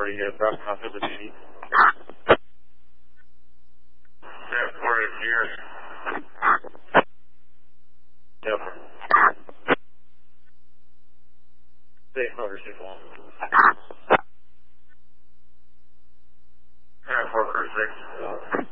40, Bravo Alpha to City. Yeah, 40 here. Yep. Safe over 61. Yeah, 446.